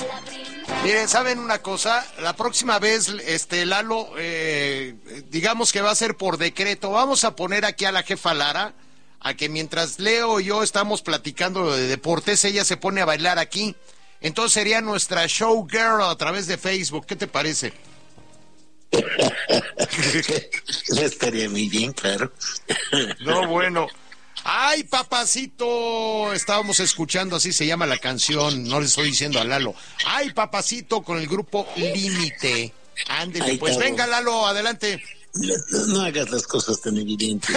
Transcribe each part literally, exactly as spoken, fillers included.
Miren, ¿saben una cosa? La próxima vez, este, Lalo, eh, digamos que va a ser por decreto. Vamos a poner aquí a la jefa Lara, a que mientras Leo y yo estamos platicando de deportes, ella se pone a bailar aquí. Entonces sería nuestra showgirl a través de Facebook. ¿Qué te parece? Estaría muy bien, claro. No, bueno. ¡Ay, papacito! Estábamos escuchando, así se llama la canción, no le estoy diciendo a Lalo. ¡Ay, papacito! Con el grupo Límite. Ándele, pues estamos. Venga, Lalo, adelante. No, no hagas las cosas tan evidentes.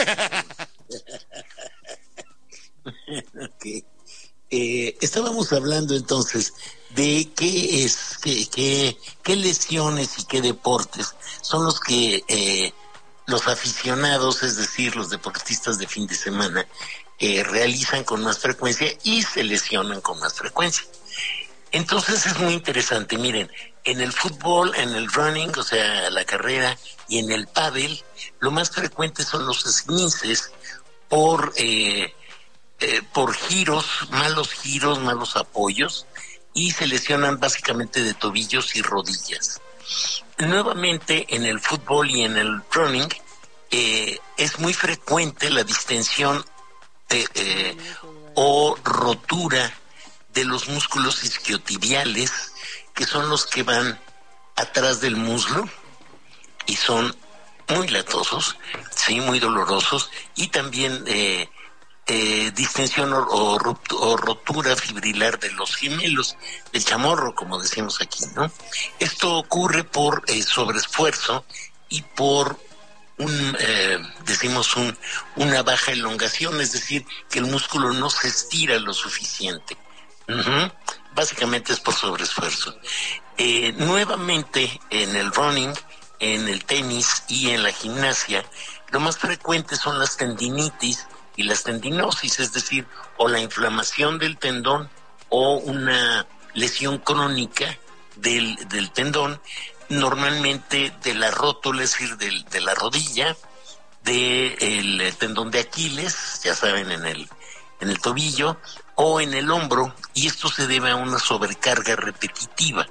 Okay. Eh, estábamos hablando entonces de qué es, qué, qué, qué lesiones y qué deportes son los que eh, los aficionados, es decir, los deportistas de fin de semana, eh, realizan con más frecuencia y se lesionan con más frecuencia. Entonces es muy interesante, miren, en el fútbol, en el running, o sea, la carrera, y en el pádel, lo más frecuente son los esguinces por, eh, eh, por giros, malos giros, malos apoyos, y se lesionan básicamente de tobillos y rodillas. Nuevamente, en el fútbol y en el running, eh, es muy frecuente la distensión eh, eh, o rotura de los músculos isquiotibiales, que son los que van atrás del muslo y son muy latosos, sí, muy dolorosos, y también eh, eh, distensión o, o, o rotura fibrilar de los gemelos, del chamorro, como decimos aquí, ¿no? Esto ocurre por eh, sobreesfuerzo y por un, eh, decimos un, una baja elongación, es decir, que el músculo no se estira lo suficiente. Uh-huh. Básicamente es por sobreesfuerzo. Eh, nuevamente en el running, en el tenis y en la gimnasia, lo más frecuente son las tendinitis y las tendinosis, es decir, o la inflamación del tendón o una lesión crónica del, del tendón, normalmente de la rótula, es decir, del, de la rodilla, del de tendón de Aquiles, ya saben, en el, en el tobillo, o en el hombro, y esto se debe a una sobrecarga repetitiva.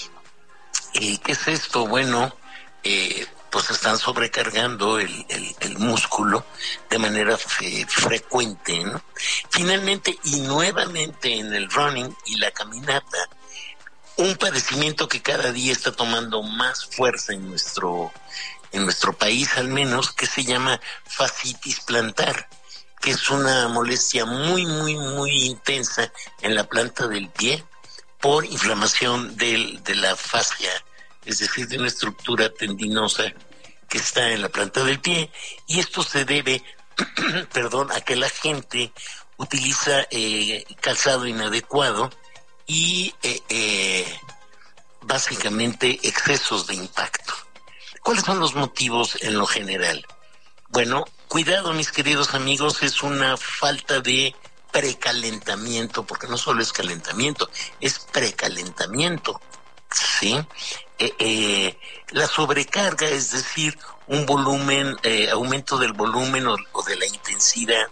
Eh, ¿Qué es esto? Bueno, eh, pues están sobrecargando el, el, el músculo de manera fe, frecuente, ¿no? Finalmente, y nuevamente en el running y la caminata, un padecimiento que cada día está tomando más fuerza en nuestro, en nuestro país al menos, que se llama fascitis plantar, que es una molestia muy, muy, muy intensa en la planta del pie por inflamación del, de la fascia, es decir, de una estructura tendinosa que está en la planta del pie, y esto se debe, perdón, a que la gente utiliza eh, calzado inadecuado y eh, eh, básicamente excesos de impacto. ¿Cuáles son los motivos en lo general? Bueno, cuidado, mis queridos amigos, es una falta de precalentamiento, porque no solo es calentamiento, es precalentamiento, ¿sí? Eh, eh, la sobrecarga, es decir, un volumen, eh, aumento del volumen o, o de la intensidad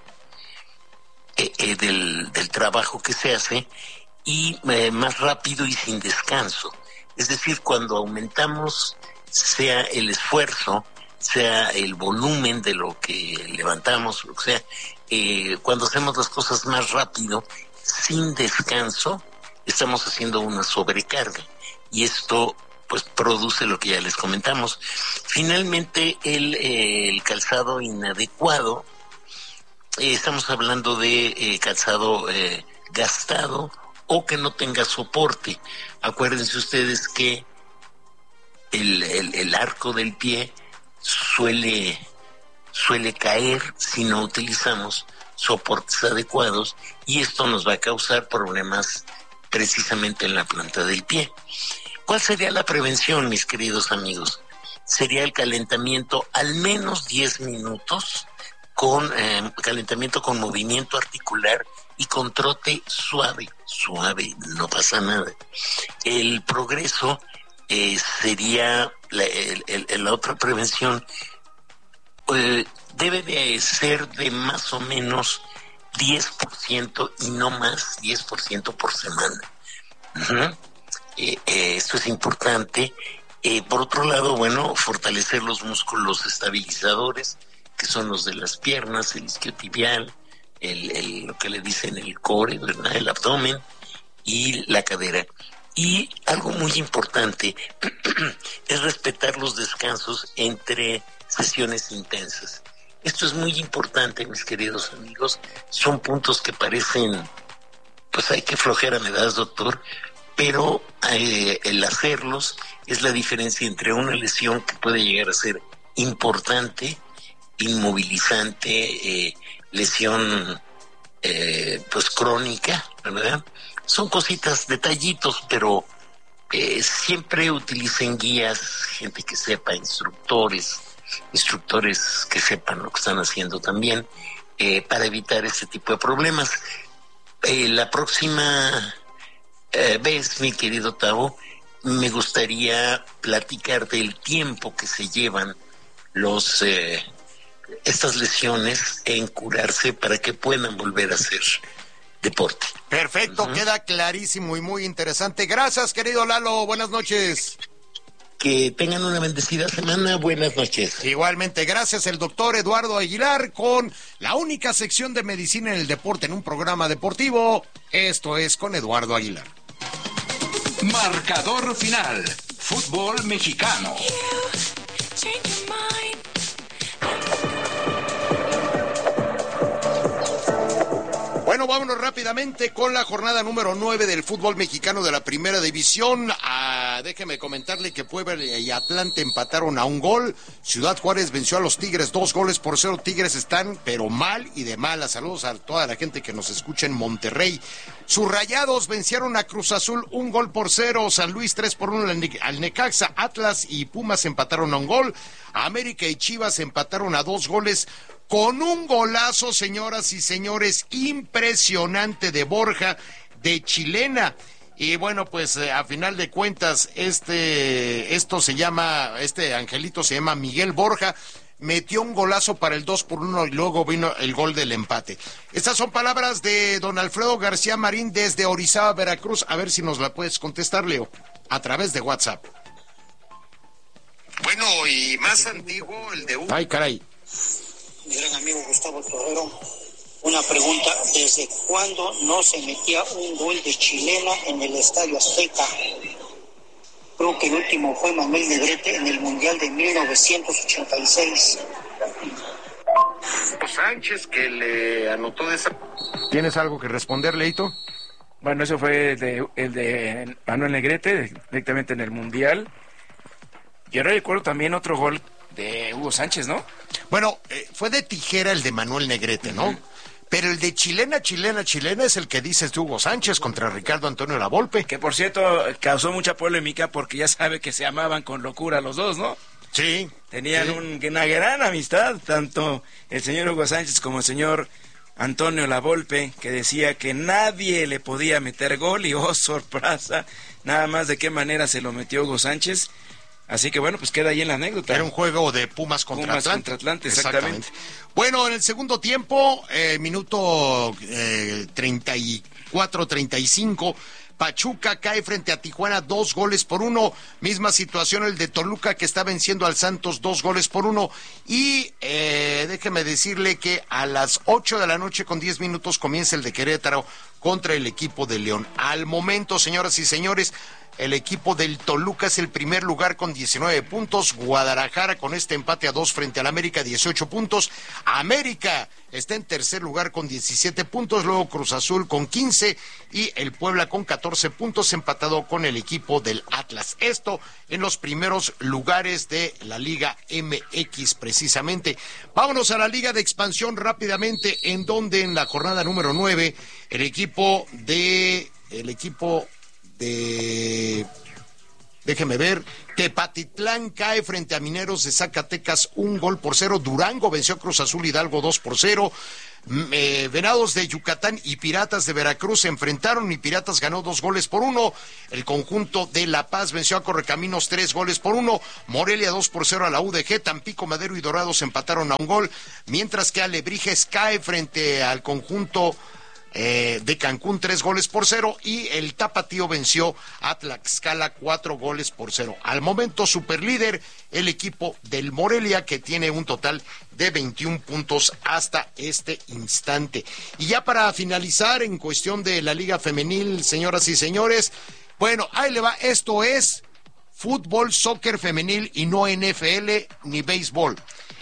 eh, eh, del, del trabajo que se hace, y eh, más rápido y sin descanso. Es decir, cuando aumentamos, sea el esfuerzo, sea el volumen de lo que levantamos, o sea, eh, cuando hacemos las cosas más rápido, sin descanso, estamos haciendo una sobrecarga, y esto pues produce lo que ya les comentamos. Finalmente, el, eh, el calzado inadecuado, eh, estamos hablando de eh, calzado eh, gastado o que no tenga soporte. Acuérdense ustedes que el, el, el arco del pie suele, suele caer si no utilizamos soportes adecuados, y esto nos va a causar problemas precisamente en la planta del pie. ¿Cuál sería la prevención, mis queridos amigos? Sería el calentamiento al menos diez minutos, con eh, calentamiento con movimiento articular y con trote suave, suave, no pasa nada. El progreso eh, sería la, el, el, la otra prevención, eh, debe de ser de más o menos diez por ciento y no más, diez por ciento por semana. Uh-huh. Eh, eh, esto es importante. Eh, por otro lado, bueno, fortalecer los músculos estabilizadores, que son los de las piernas, el isquiotibial, el, el, lo que le dicen el core, ¿verdad? El abdomen y la cadera. Y algo muy importante es respetar los descansos entre sesiones intensas. Esto es muy importante, mis queridos amigos. Son puntos que parecen, pues hay que flojera me das, doctor, pero eh, el hacerlos es la diferencia entre una lesión que puede llegar a ser importante, inmovilizante, eh, lesión eh, pues crónica, ¿verdad? Son cositas, detallitos, pero eh, siempre utilicen guías, gente que sepa, instructores, instructores que sepan lo que están haciendo también, eh, para evitar este tipo de problemas. Eh, la próxima eh, vez, mi querido Tavo, me gustaría platicar del tiempo que se llevan los eh, estas lesiones en curarse para que puedan volver a hacer deporte. Perfecto, uh-huh. Queda clarísimo y muy interesante. Gracias, querido Lalo, buenas noches. Que tengan una bendecida semana, buenas noches. Igualmente, gracias el doctor Eduardo Aguilar con la única sección de medicina en el deporte en un programa deportivo. Esto es con Eduardo Aguilar. Marcador final, fútbol mexicano. Bueno, vámonos rápidamente con la jornada número nueve del fútbol mexicano de la primera división. Ah, déjeme comentarle que Puebla y Atlante empataron a un gol. Ciudad Juárez venció a los Tigres dos goles por cero. Tigres están pero mal y de malas. Saludos a toda la gente que nos escucha en Monterrey. Sus Rayados vencieron a Cruz Azul un gol por cero. San Luis tres por uno al Necaxa. Atlas y Pumas empataron a un gol. América y Chivas empataron a dos goles. Con un golazo, señoras y señores, impresionante de Borja, de chilena. Y bueno, pues eh, a final de cuentas, este, esto se llama, este angelito se llama Miguel Borja, metió un golazo para el dos por uno y luego vino el gol del empate. Estas son palabras de don Alfredo García Marín desde Orizaba, Veracruz. A ver si nos la puedes contestar, Leo, a través de WhatsApp. Bueno, y más antiguo, el de... Ay, caray. Mi gran amigo Gustavo Torrero, una pregunta: ¿desde cuándo no se metía un gol de chilena en el Estadio Azteca? Creo que el último fue Manuel Negrete en el Mundial de mil novecientos ochenta y seis. Sánchez, que le anotó de esa... ¿Tienes algo que responder, Leito? Bueno, eso fue el de, el de Manuel Negrete, directamente en el Mundial. Yo recuerdo también otro gol de Hugo Sánchez, ¿no? Bueno, eh, fue de tijera el de Manuel Negrete, ¿no? Uh-huh. Pero el de chilena, chilena, chilena es el que dices de Hugo Sánchez contra Ricardo Antonio Lavolpe. Que por cierto causó mucha polémica porque ya sabe que se amaban con locura los dos, ¿no? Sí. Tenían sí. Un, una gran amistad, tanto el señor Hugo Sánchez como el señor Antonio Lavolpe, que decía que nadie le podía meter gol y oh, sorpresa, nada más de qué manera se lo metió Hugo Sánchez. Así que bueno, pues queda ahí en la anécdota. Era un juego de Pumas contra Pumas Atlante. contra Atlante, exactamente. exactamente. Bueno, en el segundo tiempo, eh, minuto eh, treinta y cuatro treinta y cinco, Pachuca cae frente a Tijuana dos goles por uno. Misma situación el de Toluca, que está venciendo al Santos dos goles por uno. Y eh, déjeme decirle que a las ocho de la noche con diez minutos comienza el de Querétaro contra el equipo de León. Al momento, señoras y señores, el equipo del Toluca es el primer lugar con diecinueve puntos. Guadalajara con este empate a dos frente al América, dieciocho puntos. América está en tercer lugar con diecisiete puntos. Luego Cruz Azul con quince y el Puebla con catorce puntos, empatado con el equipo del Atlas. Esto en los primeros lugares de la Liga M X precisamente. Vámonos a la Liga de Expansión rápidamente, en donde en la jornada número nueve el equipo de... el equipo de, déjeme ver, Tepatitlán cae frente a Mineros de Zacatecas un gol por cero. Durango venció a Cruz Azul Hidalgo dos por cero. Eh, Venados de Yucatán y Piratas de Veracruz se enfrentaron y Piratas ganó dos goles por uno. El conjunto de La Paz venció a Correcaminos tres goles por uno. Morelia dos por cero a la U D G. Tampico, Madero y Dorados empataron a un gol, mientras que Alebrijes cae frente al conjunto eh, de Cancún tres goles por cero y el Tapatío venció a Tlaxcala cuatro goles por cero. Al momento superlíder el equipo del Morelia, que tiene un total de veintiún puntos hasta este instante. Y ya para finalizar en cuestión de la Liga Femenil, señoras y señores, bueno, ahí le va, esto es fútbol, soccer femenil y no N F L ni béisbol.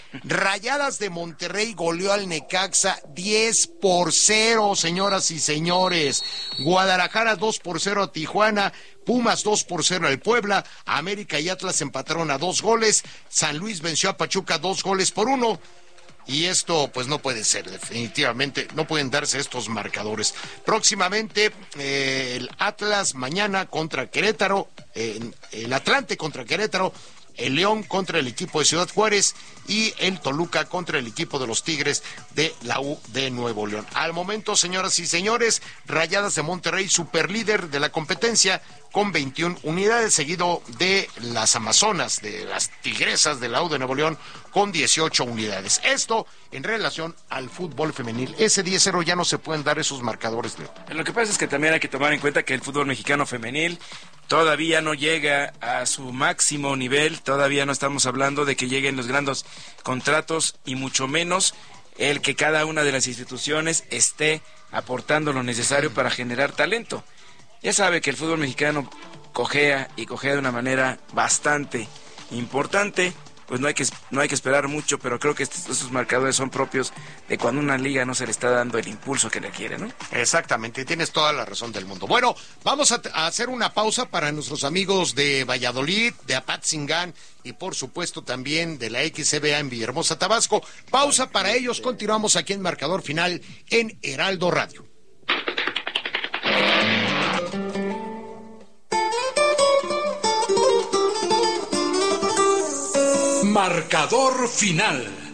Rayadas de Monterrey goleó al Necaxa diez por cero, señoras y señores. Guadalajara dos por cero a Tijuana. Pumas dos por cero al Puebla. América y Atlas empataron a dos goles. San Luis venció a Pachuca dos goles por uno. Y esto pues no puede ser, definitivamente no pueden darse estos marcadores. Próximamente eh, el Atlas mañana contra Querétaro, eh, el Atlante contra Querétaro, el León contra el equipo de Ciudad Juárez y el Toluca contra el equipo de los Tigres de la U de Nuevo León. Al momento, señoras y señores, Rayadas de Monterrey, superlíder de la competencia con veintiuna unidades, seguido de las Amazonas, de las Tigresas de la U de Nuevo León con dieciocho unidades. Esto en relación al fútbol femenil. Ese diez cero ya no se pueden dar esos marcadores, Leo. Lo que pasa es que también hay que tomar en cuenta que el fútbol mexicano femenil todavía no llega a su máximo nivel, todavía no estamos hablando de que lleguen los grandes contratos y mucho menos el que cada una de las instituciones esté aportando lo necesario para generar talento. Ya sabe que el fútbol mexicano cojea y cojea de una manera bastante importante, pues no hay que no hay que esperar mucho, pero creo que estos, estos marcadores son propios de cuando una liga no se le está dando el impulso que le quiere, ¿no? Exactamente, tienes toda la razón del mundo. Bueno, vamos a, a hacer una pausa para nuestros amigos de Valladolid, de Apatzingán y por supuesto también de la X C B A en Villahermosa, Tabasco. Pausa para ellos, continuamos aquí en Marcador Final en Heraldo Radio. Marcador Final.